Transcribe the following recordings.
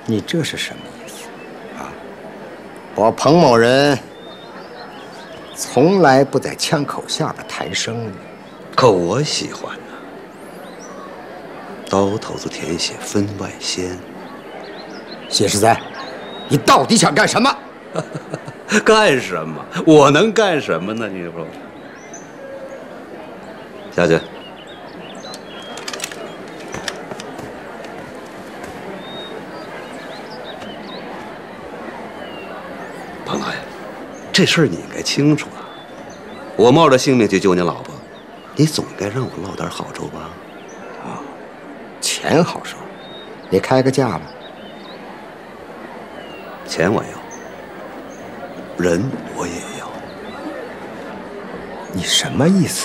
你这是什么意思啊？我彭某人从来不在枪口下边谈生意， 可我喜欢呢。刀头子舔血分外鲜。 谢十三，你到底想干什么？ 干什么？我能干什么呢？你说。下去。彭老爷，这事儿你应该清楚啊。我冒着性命去救你老婆，你总该让我落点好处吧？ 啊，钱好收，你开个价吧。 钱我要，人我也要。 你什么意思？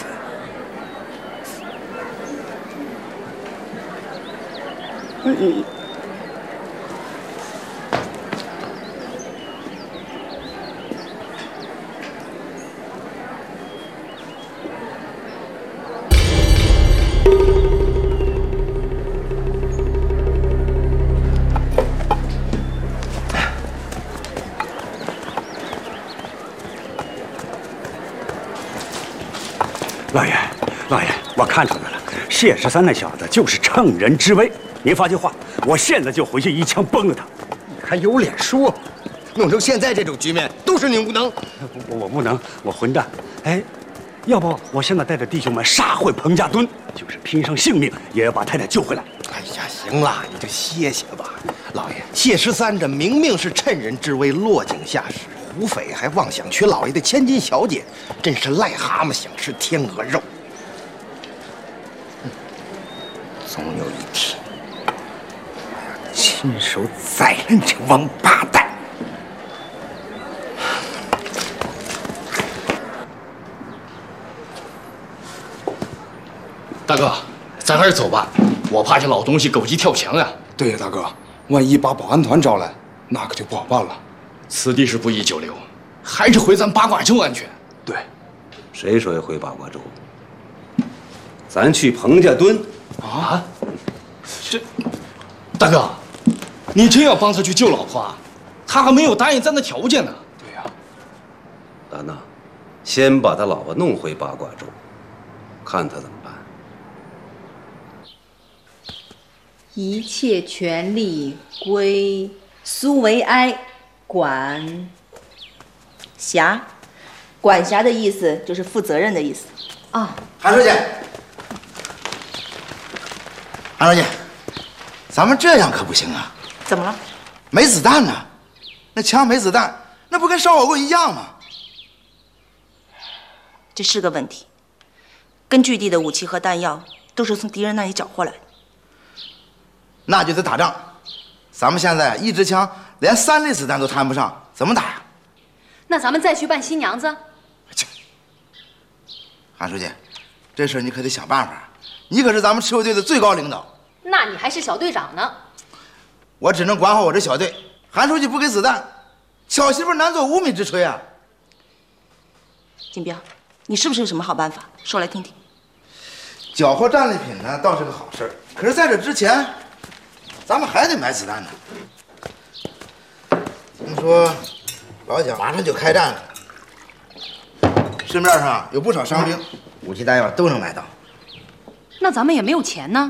老爷，我看出来了，谢十三那小子就是趁人之危。您发句话，我现在就回去一枪崩了他。 你还有脸说？弄成现在这种局面，都是你无能。 我不能，我混蛋。哎，要不我现在带着弟兄们杀回彭家墩，就是拼上性命也要把太太救回来。 哎呀，行了，你就歇歇吧。老爷，谢十三这明明是趁人之危，落井下石。胡匪还妄想娶老爷的千金小姐，真是癞蛤蟆想吃天鹅肉。 总有一天，我要亲手宰了你这王八蛋！ 大哥，咱还是走吧，我怕这老东西狗急跳墙呀。 对呀，大哥，万一把保安团招来，那可就不好办了。 此地是不宜久留，还是回咱八卦洲安全。 对， 谁说要回八卦洲？咱去彭家墩。 啊？这，大哥，你真要帮他去救老婆啊？他还没有答应咱的条件呢。 对呀。 丹娜，先把他老婆弄回八卦洲，看他怎么办。 一切权力归苏维埃管辖。管辖的意思就是负责任的意思。啊， 韩书记，韩书记，咱们这样可不行啊！ 怎么了？ 没子弹呢，那枪没子弹，那不跟烧火棍一样吗？ 这是个问题。根据地的武器和弹药都是从敌人那里缴获来的。 那就得打仗。咱们现在一支枪连3粒子弹都谈不上，怎么打呀？ 那咱们再去办新娘子。 韩书记，这事儿你可得想办法。你可是咱们持卫队的最高领导。 那你还是小队长呢。 我只能管好我这小队。韩书记不给子弹，巧媳妇难做无米之炊啊。 金彪，你是不是有什么好办法？说来听听。 缴获战利品呢，倒是个好事，可是在这之前，咱们还得买子弹呢。听说老蒋马上就开战了，市面上有不少伤兵，武器弹药都能买到。 那咱们也没有钱呢。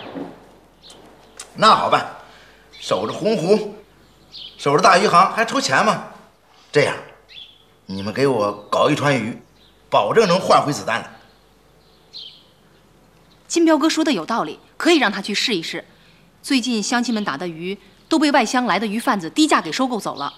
那好办，守着洪湖，守着大余杭，还愁钱吗？这样，你们给我搞一船鱼，保证能换回子弹来。 金彪哥说的有道理，可以让他去试一试。最近乡亲们打的鱼都被外乡来的鱼贩子低价给收购走了。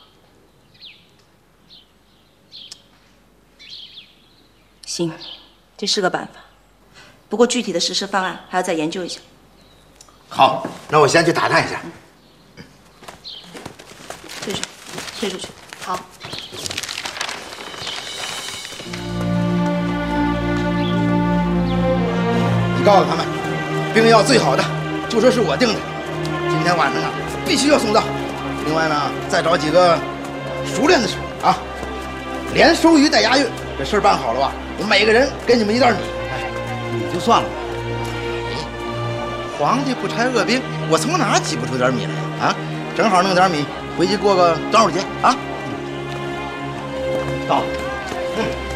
行，这是个办法，不过具体的实施方案还要再研究一下。 好，那我先去打探一下。 退出，退出去。 好。 你告诉他们，兵药最好的，就说是我订的，今天晚上啊必须要送到。另外呢，再找几个熟练的手啊，连收鱼带押运，这事儿办好了吧？我每个人给你们1袋米。哎，你就算了吧。皇帝不拆恶兵，我从哪挤不出点米来啊？ 正好弄点米回去过个端午节啊。 到。 嗯。